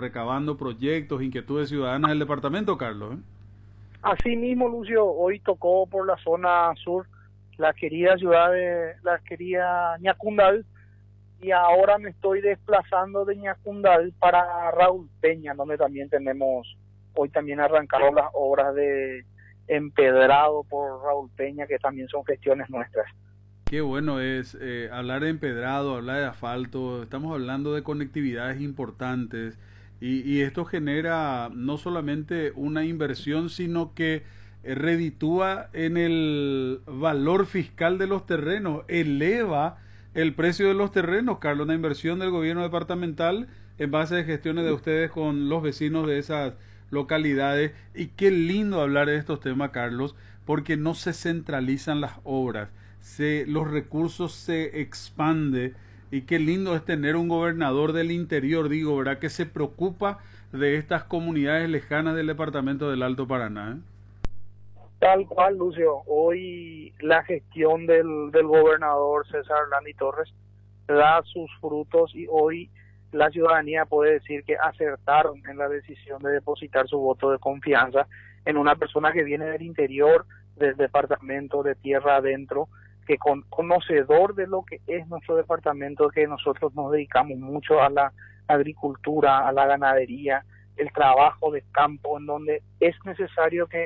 recabando proyectos, inquietudes ciudadanas del departamento, Carlos. Así mismo, Lucio, hoy tocó por la zona sur la querida la querida Ñacundal, y ahora me estoy desplazando de Ñacundal para Raúl Peña, donde también hoy también arrancaron las obras de empedrado por Raúl Peña, que también son gestiones nuestras. Qué bueno es hablar de empedrado, hablar de asfalto, estamos hablando de conectividades importantes y esto genera no solamente una inversión, sino que reditúa en el valor fiscal de los terrenos, eleva el precio de los terrenos, Carlos, una inversión del gobierno departamental en base a gestiones de ustedes con los vecinos de esas localidades. Y qué lindo hablar de estos temas, Carlos, porque no se centralizan las obras, los recursos se expande, y qué lindo es tener un gobernador del interior, digo, ¿verdad?, que se preocupa de estas comunidades lejanas del departamento del Alto Paraná. Tal cual, Lucio. Hoy la gestión del gobernador César Landy Torres da sus frutos, y hoy la ciudadanía puede decir que acertaron en la decisión de depositar su voto de confianza en una persona que viene del interior del departamento, de tierra adentro, que conocedor de lo que es nuestro departamento, que nosotros nos dedicamos mucho a la agricultura, a la ganadería, el trabajo de campo, en donde es necesario que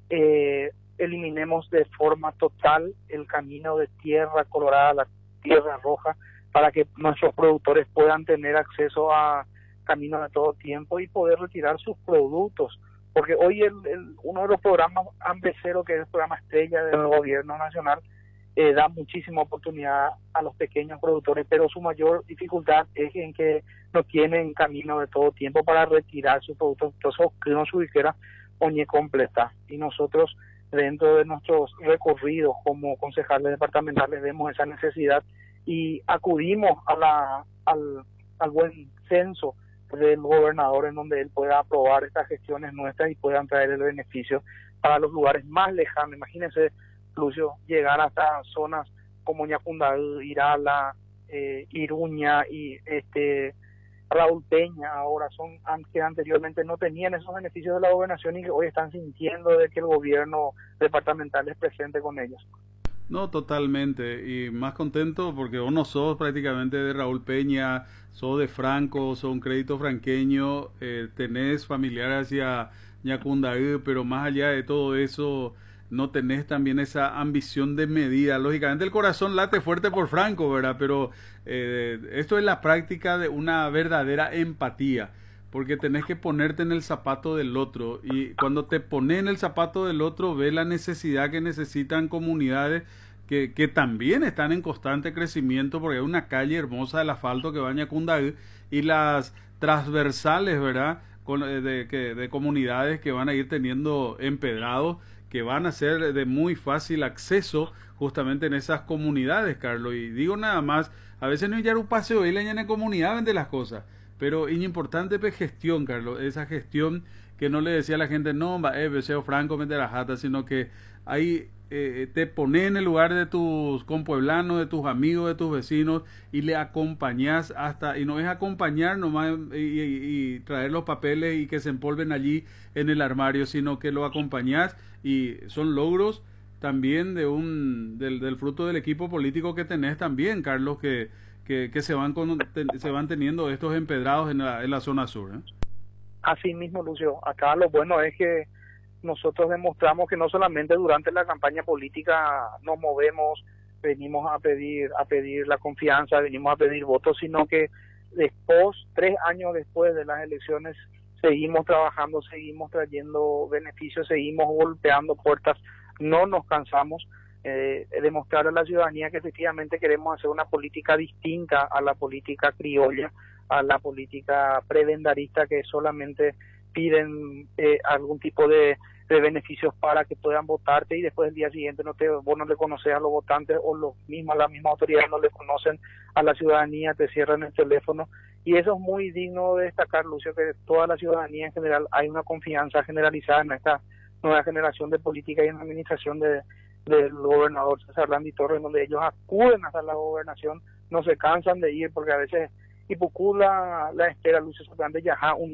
eliminemos de forma total el camino de tierra colorada a la tierra roja, para que nuestros productores puedan tener acceso a caminos de todo tiempo y poder retirar sus productos, porque hoy uno de los programas AMBE-0, que es el programa estrella del gobierno nacional, da muchísima oportunidad a los pequeños productores, pero su mayor dificultad es en que no tienen camino de todo tiempo para retirar sus productos, entonces que no su dijera oñe completa. Y nosotros, dentro de nuestros recorridos como concejales departamentales, vemos esa necesidad y acudimos al buen censo del gobernador, en donde él pueda aprobar estas gestiones nuestras y puedan traer el beneficio para los lugares más lejanos. Imagínense, Lucio, llegar hasta zonas como Ñacundal, Irala, Iruña y Raúl Peña, ahora que anteriormente no tenían esos beneficios de la gobernación y que hoy están sintiendo de que el gobierno departamental es presente con ellos. No, totalmente, y más contento porque vos no sos prácticamente de Raúl Peña, sos de Franco, sos un crédito franqueño, tenés familiares hacia Ñacundaí, pero más allá de todo eso, no tenés también esa ambición de medida. Lógicamente el corazón late fuerte por Franco, ¿verdad? Pero esto es la práctica de una verdadera empatía, porque tenés que ponerte en el zapato del otro, y cuando te pones en el zapato del otro, ves la necesidad que necesitan comunidades que también están en constante crecimiento, porque hay una calle hermosa del asfalto que va a Ñacundaí, y las transversales, ¿verdad?, de comunidades que van a ir teniendo empedrados, que van a ser de muy fácil acceso justamente en esas comunidades, Carlos. Y digo nada más, a veces no hay un paseo y la en comunidad vende las cosas, pero es importante gestión, Carlos, esa gestión que no le decía a la gente, no, Beseo Franco, vende la jata, sino que ahí te pones en el lugar de tus compueblanos, de tus amigos, de tus vecinos, y le acompañás y no es acompañar nomás y traer los papeles y que se empolven allí en el armario, sino que lo acompañás, y son logros también del fruto del equipo político que tenés también, Carlos, que se van teniendo estos empedrados en la zona sur. Así mismo, Lucio, acá lo bueno es que nosotros demostramos que no solamente durante la campaña política nos movemos, venimos a pedir la confianza, venimos a pedir votos, sino que después, 3 años después de las elecciones, seguimos trabajando, seguimos trayendo beneficios, seguimos golpeando puertas, no nos cansamos. Demostrar a la ciudadanía que efectivamente queremos hacer una política distinta a la política criolla, a la política prebendarista, que solamente piden algún tipo de beneficios para que puedan votarte, y después el día siguiente vos no le conoces a los votantes, o la misma autoridad no le conocen a la ciudadanía, te cierran el teléfono. Y eso es muy digno de destacar, Lucio, que toda la ciudadanía en general hay una confianza generalizada en esta nueva generación de política y en la administración del gobernador César Landy Torres, donde ellos acuden hasta la gobernación, no se cansan de ir, porque a veces Ipucú la espera, Lucio, solamente ya